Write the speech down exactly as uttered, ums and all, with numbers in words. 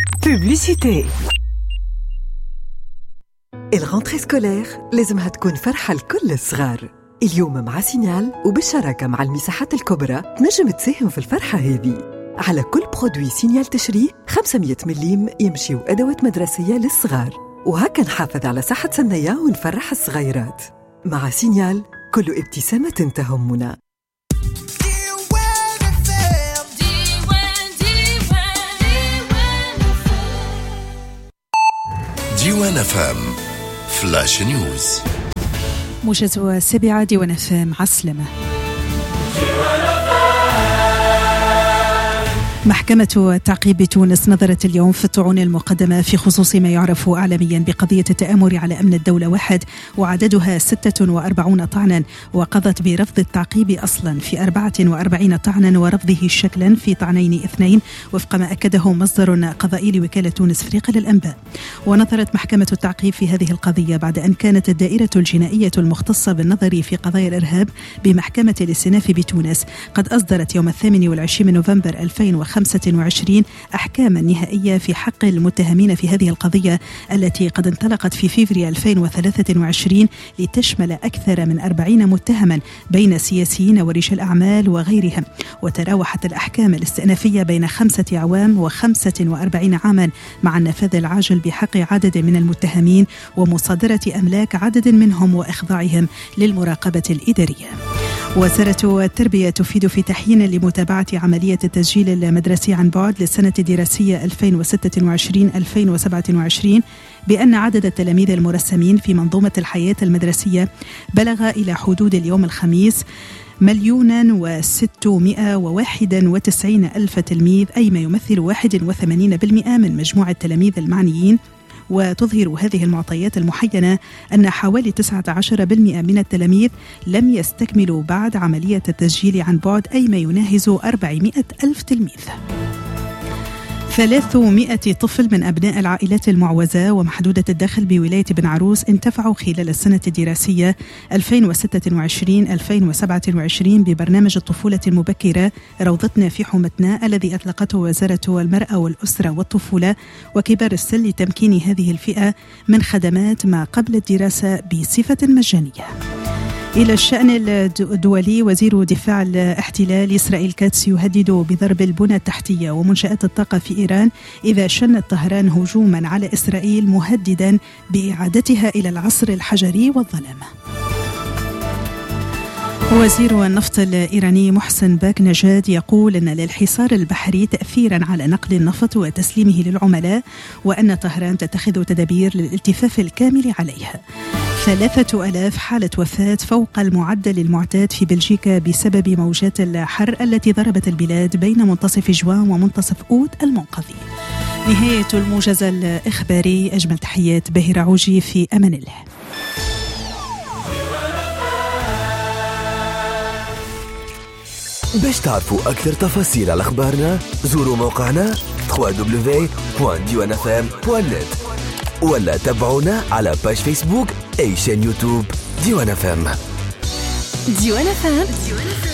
Publicité. الغونتري سكولير لازمها تكون فرحة لكل الصغار. اليوم مع سينيال وبالشراكة مع المساحات الكبرى تنجم تساهم في الفرحة هذه. على كل برودوي سينيال تشريه خمسمية مليم يمشيو أدوات مدرسية للصغار، وهكا نحافظ على صحة سنية ونفرح الصغيرات. مع سينيال كل ابتسامة تهمنا. ديوان فام فلاش نيوز. موجز السابعة ديوان فام عسلمة. محكمة تعقيب تونس نظرت اليوم في الطعون المقدمة في خصوص ما يعرف إعلاميا بقضية التآمر على أمن الدولة واحد، وعددها ستة وأربعين طعنا، وقضت برفض التعقيب أصلا في أربعة وأربعين طعنا ورفضه شكلا في طعنين اثنين، وفق ما أكده مصدر قضائي لوكالة تونس فريق للأنباء. ونظرت محكمة التعقيب في هذه القضية بعد أن كانت الدائرة الجنائية المختصة بالنظر في قضايا الإرهاب بمحكمة الاستئناف بتونس قد أصدرت يوم الثامن والعشرين من نوفمبر ألفين وخمسة وعشرين أحكاما نهائية في حق المتهمين في هذه القضية التي قد انطلقت في فيفري ألفين وثلاثة وعشرين لتشمل أكثر من أربعين متهما بين سياسيين ورجال أعمال وغيرهم. وتراوحت الأحكام الاستئنافية بين خمسة أعوام وخمسة وأربعين عاما، مع النفاذ العاجل بحق عدد من المتهمين ومصادرة أملاك عدد منهم وإخضاعهم للمراقبة الإدارية. وزارة التربية تفيد في تحيين لمتابعة عملية التسجيل المدرسي عن بعد للسنة الدراسية ألفين وستة وعشرين ألفين وسبعة وعشرين بأن عدد التلاميذ المرسمين في منظومة الحياة المدرسية بلغ إلى حدود اليوم الخميس مليونا وستمائة وواحد وتسعين ألف تلميذ، أي ما يمثل واحد وثمانين بالمئة من مجموع التلاميذ المعنيين. وتظهر هذه المعطيات المحينة أن حوالي تسعة عشر بالمئة من التلاميذ لم يستكملوا بعد عملية التسجيل عن بعد، أي ما يناهز أربعمائة ألف تلميذ. ثلاثمائة طفل من أبناء العائلات المعوزة ومحدودة الدخل بولاية بن عروس انتفعوا خلال السنة الدراسية ألفين وستة وعشرين ألفين وسبعة وعشرين ببرنامج الطفولة المبكرة روضتنا في حومتنا، الذي أطلقته وزارة المرأة والأسرة والطفولة وكبار السن لتمكين هذه الفئة من خدمات ما قبل الدراسة بصفة مجانية. إلى الشأن الدولي، وزير دفاع الاحتلال إسرائيل كاتس يهدد بضرب البنى التحتية ومنشآت الطاقة في إيران إذا شنت طهران هجوما على إسرائيل، مهددا بإعادتها إلى العصر الحجري والظلام. وزير النفط الإيراني محسن باك نجاد يقول أن للحصار البحري تأثيرا على نقل النفط وتسليمه للعملاء، وأن طهران تتخذ تدابير للالتفاف الكامل عليها. ثلاثة ألاف حالة وفاة فوق المعدل المعتاد في بلجيكا بسبب موجات الحر التي ضربت البلاد بين منتصف جوان ومنتصف أوت المنقضي. نهاية الموجز الإخباري، أجمل تحيات باهرة عوجي، في أمان الله. باش تعرفوا أكثر تفاصيل على أخبارنا زوروا موقعنا دبليو دبليو دبليو دوت ديوان اف ام دوت نت ولا تابعونا على باج فيسبوك أي شان يوتيوب ديوان اف ام. ديوان اف ام